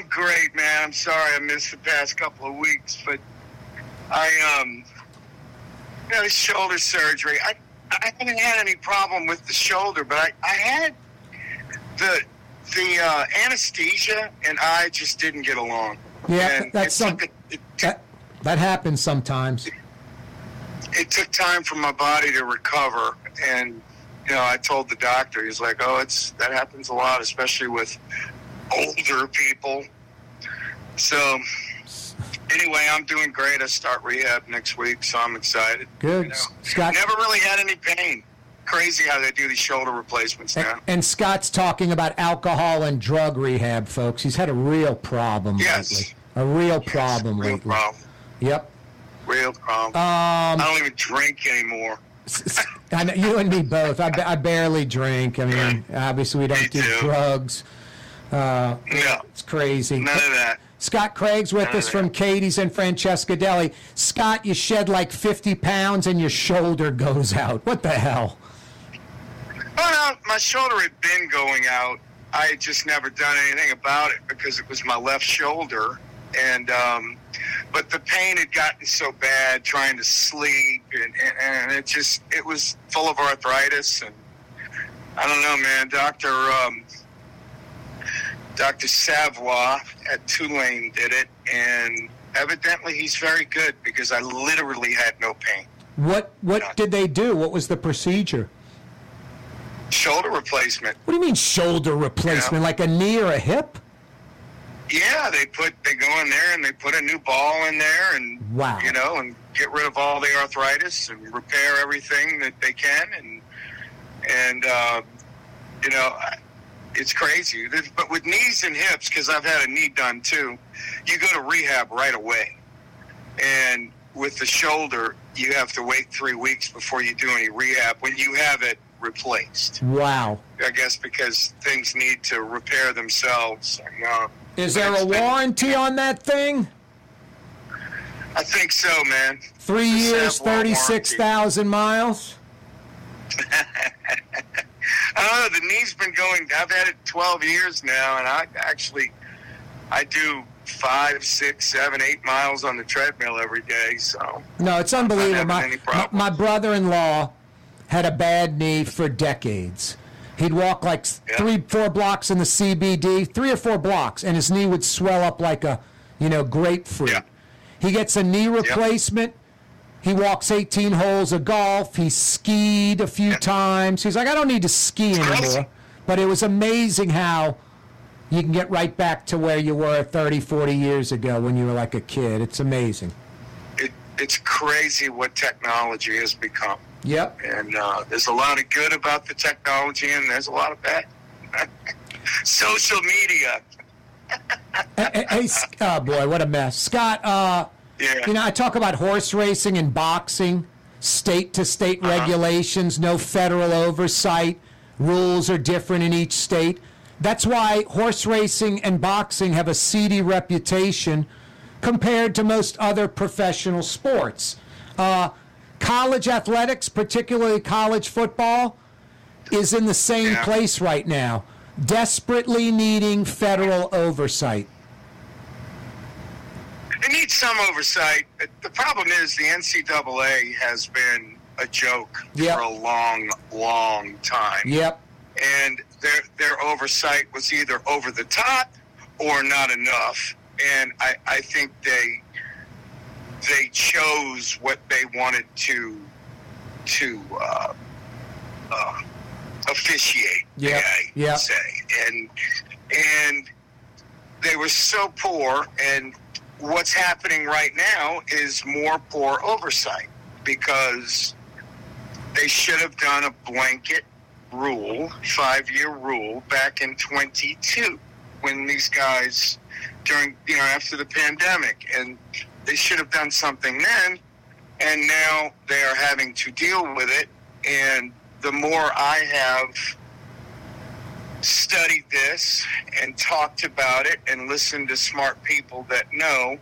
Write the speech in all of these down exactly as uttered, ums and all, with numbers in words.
great, man. I'm sorry I missed the past couple of weeks, but I, um, you know, shoulder surgery. I, I haven't had any problem with the shoulder, but I, I had the the uh, anesthesia, and I just didn't get along. Yeah, and that's some, it, it, that, that happens sometimes. It, it took time for my body to recover, and you know, I told the doctor, he's like, "Oh, it's that happens a lot, especially with older people." So, anyway, I'm doing great. I start rehab next week, so I'm excited. Good, you know. Scott. Never really had any pain. Crazy how they do these shoulder replacements now. And, and Scott's talking about alcohol and drug rehab, folks. He's had a real problem yes. lately. A real yes, problem real lately. Problem. Yep. Real problem. Um, I don't even drink anymore. I know, you and me both. I, I barely drink. I mean, obviously we don't Me do too. drugs. Uh, No. It's crazy. None of that. Scott Craig's with None us of from that. Katie's and Francesca Deli. Scott, you shed like fifty pounds and your shoulder goes out. What the hell? Well, no, my shoulder had been going out. I had just never done anything about it because it was my left shoulder. And, um, but the pain had gotten so bad trying to sleep, and, and, and it just, it was full of arthritis. And I don't know, man, Doctor Um, Doctor Savoy at Tulane did it, and evidently he's very good because I literally had no pain. What What None. did they do? What was the procedure? Shoulder replacement. What do you mean shoulder replacement? Yeah. Like a knee or a hip? Yeah, they put they go in there and they put a new ball in there, and Wow. you know, and get rid of all the arthritis and repair everything that they can, and and uh, you know, it's crazy. But with knees and hips, because I've had a knee done too, you go to rehab right away, and with the shoulder, you have to wait three weeks before you do any rehab when you have it replaced. Wow. I guess because things need to repair themselves. And, uh, Is but there it's a been- warranty on that thing? I think so, man. Three The years, Savoy thirty-six thousand miles? I don't know. The knee's been going. I've had it twelve years now, and I actually I do five, six, seven, eight miles on the treadmill every day. So No, it's unbelievable. I'm not My, having any my, problems. my brother-in-law had a bad knee for decades. He'd walk like s- Yeah. three, four blocks in the C B D, three or four blocks, and his knee would swell up like a, you know, grapefruit. Yeah. He gets a knee replacement. He walks eighteen holes of golf. He skied a few Yeah. times. He's like, I don't need to ski It's anymore. crazy. But it was amazing how you can get right back to where you were thirty, forty years ago when you were like a kid. It's amazing. it, it's crazy what technology has become. Yep. And uh, there's a lot of good about the technology, and there's a lot of bad. Social media. hey, hey, oh boy, what a mess. Scott, uh, Yeah. you know, I talk about horse racing and boxing, state to state Uh-huh. regulations, no federal oversight, rules are different in each state. That's why horse racing and boxing have a seedy reputation compared to most other professional sports. Uh, college athletics, particularly college football, is in the same Yeah. place right now, desperately needing federal oversight. It needs some oversight. The problem is the N C double A has been a joke Yep. for a long, long time. Yep. And their their oversight was either over the top or not enough. And I, I think they they chose what they wanted to to uh, uh, officiate. Yep. I Yep. say, and and they were so poor. And what's happening right now is more poor oversight because they should have done a blanket rule, five-year rule, back in twenty-two when these guys, during, you know, after the pandemic, and they should have done something then, and now they are having to deal with it. And the more I have studied this and talked about it and listened to smart people that know,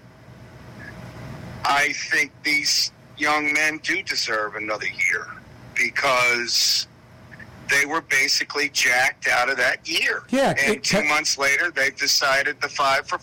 I think these young men do deserve another year because they were basically jacked out of that year. Yeah, And it- two months later, they've decided the five for